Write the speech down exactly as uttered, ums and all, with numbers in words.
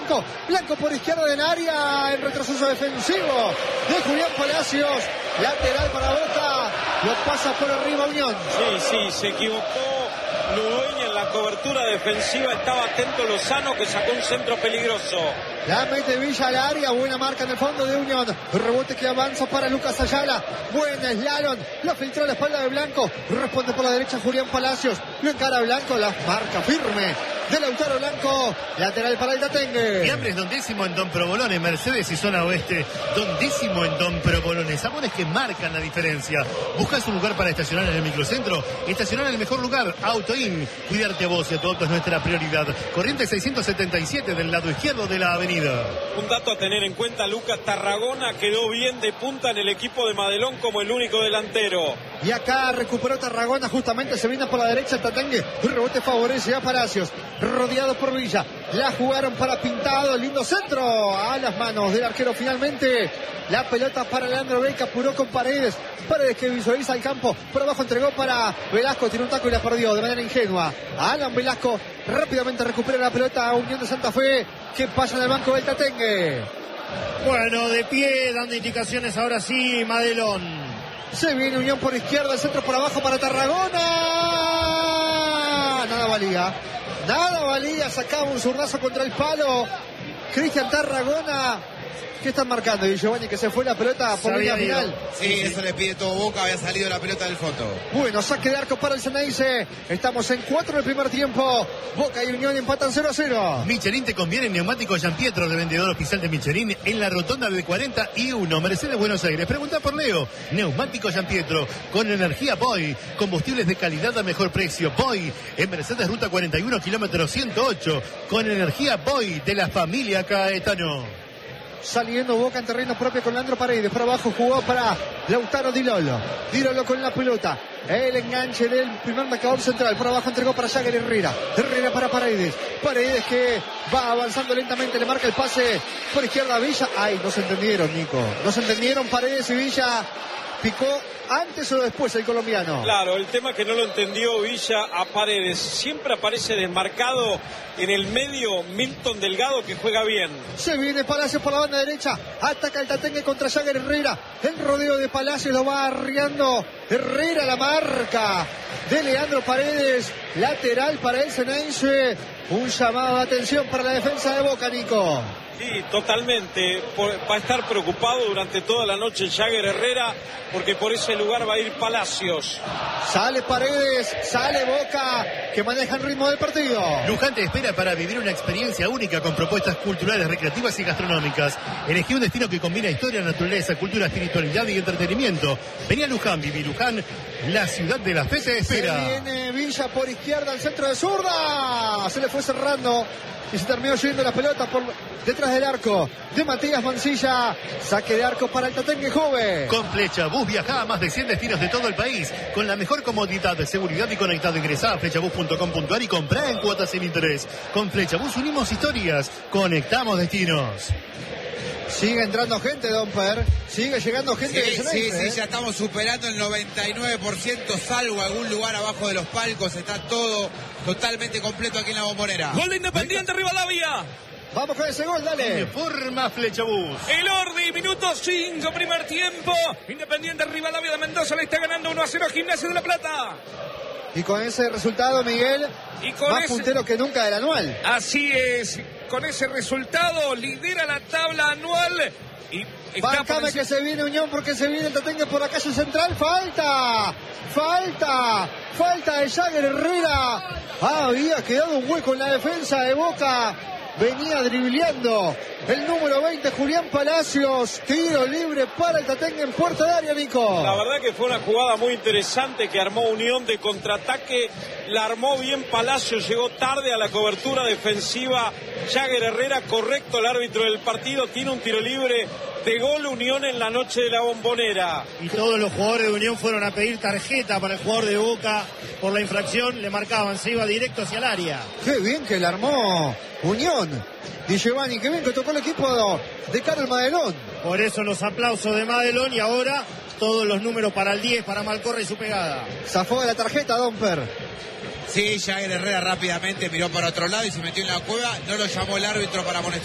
Blanco. Blanco por izquierda del área. En retroceso defensivo de Julián Palacios. Lateral para Boca. Lo pasa por arriba Unión. Sí, sí, se equivocó Ludueña en la cobertura defensiva. Estaba atento Lozano, que sacó un centro peligroso. La mete Villa al área. Buena marca en el fondo de Unión. Rebote que avanza para Lucas Ayala. Buena slalom. Lo filtró a la espalda de Blanco. Responde por la derecha Julián Palacios. Lo encara Blanco. La marca firme de Lautaro Blanco. Lateral para el Tatengue. Fiambre es dondécimo en Don Provolone. Mercedes y zona oeste. Dondécimo en Don Provolone. Sabores que marcan la diferencia. ¿Buscas un lugar para estacionar en el microcentro? Estacionar en el mejor lugar. Autoin. Cuidarte a vos y a tu auto es nuestra prioridad. Corriente seiscientos setenta y siete del lado izquierdo de la avenida. Un dato a tener en cuenta: Lucas Tarragona quedó bien de punta en el equipo de Madelón como el único delantero. Y acá recuperó Tarragona, justamente se viene por la derecha el Tatengue. Un rebote favorece a Palacios, rodeado por Villa. La jugaron para Pintado, lindo centro a las manos del arquero finalmente. La pelota para Leandro Beca, apuró con Paredes. Paredes que visualiza el campo, por abajo entregó para Velasco, tiró un taco y la perdió de manera ingenua. Alan Velasco rápidamente recupera la pelota a Unión de Santa Fe, que pasa en el banco del Tatengue. Bueno, de pie, dando indicaciones ahora sí, Madelón. Se viene Unión por izquierda, el centro por abajo para Tarragona. Nada valía. Nada valía, sacaba un zurdazo contra el palo. Cristian Tarragona. ¿Qué están marcando? Y Giovanni, que se fue la pelota por línea final. Sí, sí, eso le pide todo Boca, había salido la pelota del fondo. Bueno, saque de arco para el Ceneice. Estamos en cuatro del primer tiempo. Boca y Unión empatan cero a cero. Michelin te conviene en neumáticos Gianpietro, de vendedor oficial de Michelin, en la rotonda de cuarenta y uno, Mercedes, Buenos Aires. Pregunta por Leo. Neumáticos Gianpietro, con energía Boy. Combustibles de calidad a mejor precio. Boy, en Mercedes, ruta cuarenta y uno, kilómetro ciento ocho. Con energía Boy, de la familia Caetano. Saliendo Boca en terreno propio con Leandro Paredes. Por abajo jugó para Lautaro Di Lolo. Di Lolo con la pelota. El enganche del primer marcador central. Por abajo entregó para Jagger Herrera. Herrera para Paredes. Paredes que va avanzando lentamente. Le marca el pase por izquierda a Villa. Ay, no se entendieron, Nico. No se entendieron Paredes y Villa. Picó antes o después el colombiano. Claro, el tema que no lo entendió Villa a Paredes. Siempre aparece desmarcado en el medio Milton Delgado, que juega bien. Se viene Palacios por la banda derecha. Ataca el Tatengue contra Jagger Herrera. El rodeo de Palacios lo va arriando. Herrera, la marca de Leandro Paredes. Lateral para el Ceneice. Un llamado de atención para la defensa de Boca, Nico. Sí, totalmente. Por, va a estar preocupado durante toda la noche Jagger Herrera, porque por ese lugar va a ir Palacios. Sale Paredes, sale Boca, que maneja el ritmo del partido. Luján te espera para vivir una experiencia única con propuestas culturales, recreativas y gastronómicas. Elegí un destino que combina historia, naturaleza, cultura, espiritualidad y entretenimiento. Vení a Luján, viví Luján, la ciudad de la fe te espera. Se viene Villa por izquierda, al centro de zurda. Se le fue cerrando y se terminó yendo la pelota por detrás del arco de Matías Mancilla. Saque de arco para el Tatengue joven. Con Flechabús viajá a más de cien destinos de todo el país con la mejor comodidad, seguridad y conectado. Ingresá a flechabús punto com punto ar y comprá en cuotas sin interés. Con Flechabús unimos historias, conectamos destinos. Sigue entrando gente, Don Per. Sigue llegando gente. Sí, de sí, Ceneice, sí, ¿eh? ya estamos superando el noventa y nueve por ciento, salvo algún lugar abajo de los palcos. Está todo totalmente completo aquí en la Bombonera. Gol de Independiente Rivadavia. Vamos con ese gol, dale. De forma Flechabús. El Ordi, minuto cinco, primer tiempo. Independiente Rivadavia de Mendoza le está ganando uno a cero a Gimnasia de La Plata. Y con ese resultado, Miguel, Y con más ese... puntero que nunca del anual. Así es. Con ese resultado lidera la tabla anual. Y está Bancame que se viene Unión porque se viene el Tatengue por la calle central. Falta, falta, falta de Jagger Herrera. Ah, había quedado un hueco en la defensa de Boca. Venía dribleando el número veinte, Julián Palacios. Tiro libre para el Tatengue en puerta de área, Nico. La verdad que fue una jugada muy interesante que armó Unión de contraataque. La armó bien Palacios, llegó tarde a la cobertura defensiva. Jagger Herrera, correcto el árbitro del partido, tiene un tiro libre de gol. Unión en la noche de la Bombonera. Y todos los jugadores de Unión fueron a pedir tarjeta para el jugador de Boca por la infracción. Le marcaban, se iba directo hacia el área. Qué bien que la armó Unión. Di Giovanni, qué bien que tocó el equipo de Carlos Madelón. Por eso los aplausos de Madelón y ahora todos los números para el diez, para Malcorra y su pegada. Zafó de la tarjeta, Domper. Sí, Jagger Herrera rápidamente miró para otro lado y se metió en la cueva. No lo llamó el árbitro para amonestar.